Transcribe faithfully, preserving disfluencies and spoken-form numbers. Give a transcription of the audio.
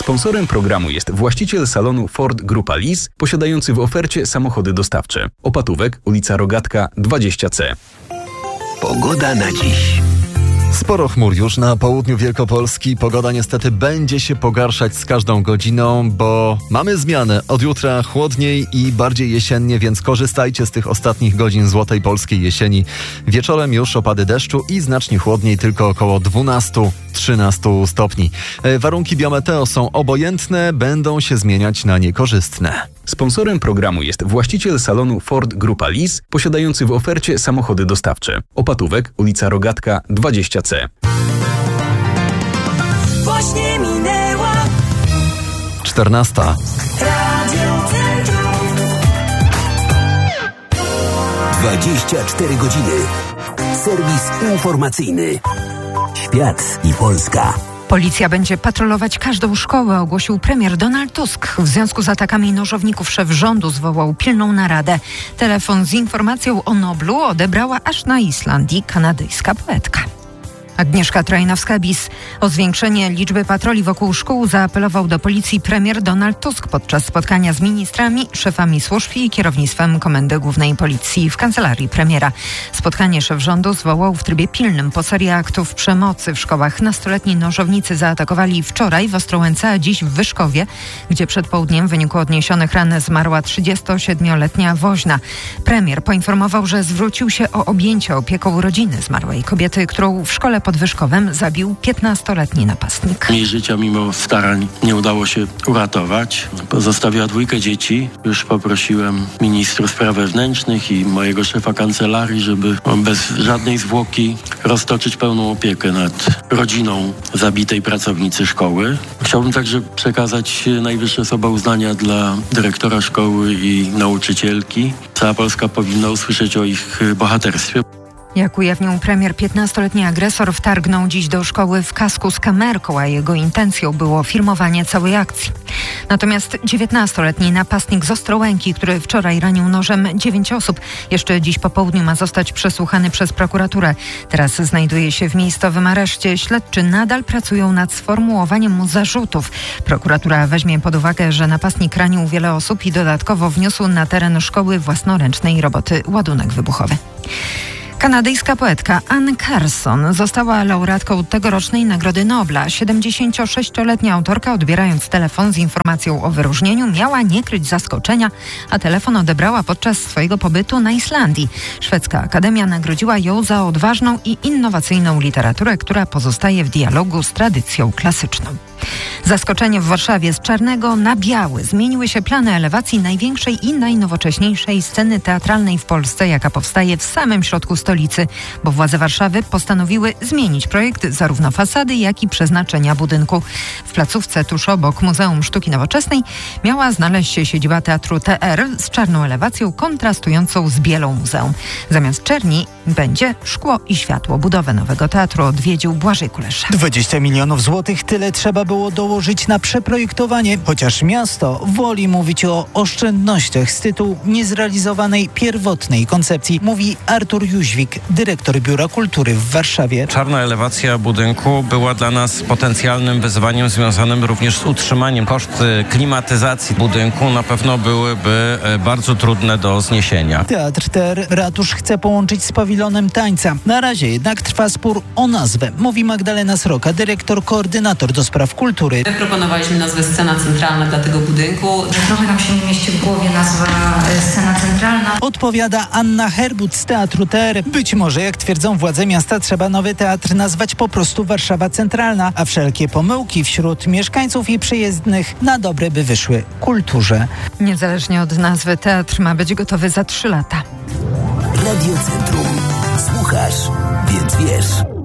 Sponsorem programu jest właściciel salonu Ford Grupa Lis, posiadający w ofercie samochody dostawcze. Opatówek, ulica Rogatka dwadzieścia C. Pogoda na dziś. Sporo chmur już na południu Wielkopolski. Pogoda niestety będzie się pogarszać z każdą godziną, bo mamy zmianę. Od jutra chłodniej i bardziej jesiennie, więc korzystajcie z tych ostatnich godzin złotej polskiej jesieni. Wieczorem już opady deszczu i znacznie chłodniej, tylko około dwanaście do trzynastu stopni. Warunki biometeo są obojętne, będą się zmieniać na niekorzystne. Sponsorem programu jest właściciel salonu Ford Grupa Lis, posiadający w ofercie samochody dostawcze. Opatówek, ulica Rogatka dwadzieścia C. Właśnie minęła czternasta. Radio Centrum. dwadzieścia cztery godziny. Serwis informacyjny. Świat i Polska. Policja będzie patrolować każdą szkołę, ogłosił premier Donald Tusk. W związku z atakami nożowników szef rządu zwołał pilną naradę. Telefon z informacją o Noblu odebrała aż na Islandii kanadyjska poetka. Agnieszka Trajnowska-Bis. O zwiększenie liczby patroli wokół szkół zaapelował do policji premier Donald Tusk podczas spotkania z ministrami, szefami służb i kierownictwem Komendy Głównej Policji w kancelarii premiera. Spotkanie szef rządu zwołał w trybie pilnym po serii aktów przemocy w szkołach. Nastoletni nożownicy zaatakowali wczoraj w Ostrołęce, a dziś w Wyszkowie, gdzie przed południem w wyniku odniesionych ran zmarła trzydziestosiedmioletnia woźna. Premier poinformował, że zwrócił się o objęcie opieką rodziny zmarłej kobiety, którą w szkole pod Wyszkowem zabił piętnastoletni napastnik. Jej życia mimo starań nie udało się uratować. Pozostawiła dwójkę dzieci. Już poprosiłem ministra spraw wewnętrznych i mojego szefa kancelarii, żeby bez żadnej zwłoki roztoczyć pełną opiekę nad rodziną zabitej pracownicy szkoły. Chciałbym także przekazać najwyższe słowa uznania dla dyrektora szkoły i nauczycielki. Cała Polska powinna usłyszeć o ich bohaterstwie. Jak ujawnił premier, piętnastoletni agresor wtargnął dziś do szkoły w kasku z kamerką, a jego intencją było filmowanie całej akcji. Natomiast dziewiętnastoletni napastnik z Ostrołęki, który wczoraj ranił nożem dziewięć osób, jeszcze dziś po południu ma zostać przesłuchany przez prokuraturę. Teraz znajduje się w miejscowym areszcie. Śledczy nadal pracują nad sformułowaniem mu zarzutów. Prokuratura weźmie pod uwagę, że napastnik ranił wiele osób i dodatkowo wniósł na teren szkoły własnoręcznej roboty ładunek wybuchowy. Kanadyjska poetka Anne Carson została laureatką tegorocznej Nagrody Nobla. siedemdziesięciosześcioletnia autorka, odbierając telefon z informacją o wyróżnieniu, miała nie kryć zaskoczenia, a telefon odebrała podczas swojego pobytu na Islandii. Szwedzka Akademia nagrodziła ją za odważną i innowacyjną literaturę, która pozostaje w dialogu z tradycją klasyczną. Zaskoczenie w Warszawie: z czarnego na biały zmieniły się plany elewacji największej i najnowocześniejszej sceny teatralnej w Polsce, jaka powstaje w samym środku stolicy, bo władze Warszawy postanowiły zmienić projekt zarówno fasady, jak i przeznaczenia budynku. W placówce tuż obok Muzeum Sztuki Nowoczesnej miała znaleźć się siedziba Teatru T R z czarną elewacją kontrastującą z bielą muzeum. Zamiast czerni będzie szkło i światło. Budowę nowego teatru odwiedził Błażej Kulesza. dwadzieścia milionów złotych, tyle trzeba było dołożyć na przeprojektowanie, chociaż miasto woli mówić o oszczędnościach z tytułu niezrealizowanej pierwotnej koncepcji, mówi Artur Jóźwik, dyrektor Biura Kultury w Warszawie. Czarna elewacja budynku była dla nas potencjalnym wyzwaniem związanym również z utrzymaniem. Koszty klimatyzacji budynku na pewno byłyby bardzo trudne do zniesienia. Teatr T R ratusz chce połączyć z pawilonem tańca. Na razie jednak trwa spór o nazwę, mówi Magdalena Sroka, dyrektor koordynator do spraw kultury. Proponowaliśmy nazwę Scena Centralna dla tego budynku. Trochę nam się nie mieści w głowie nazwa Scena Centralna. Odpowiada Anna Herbut z Teatru T R. Być może, jak twierdzą władze miasta, trzeba nowy teatr nazwać po prostu Warszawa Centralna, a wszelkie pomyłki wśród mieszkańców i przyjezdnych na dobre by wyszły kulturze. Niezależnie od nazwy, teatr ma być gotowy za trzy lata. Radio Centrum. Słuchasz, więc wiesz.